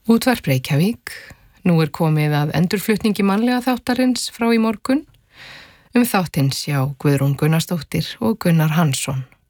Útvarp Reykjavík. Nú komið að endurflutningi mannlega þáttarins frá í morgun. Þáttinn sjá Guðrún Gunnarsdóttir og Gunnar Hansson.